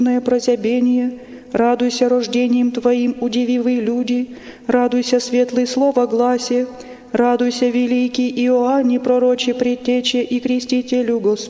прозябение, радуйся рождением Твоим, удививые люди, радуйся светлый слово гласе, радуйся великий Иоанне, пророче, предтече и крестителю Господь.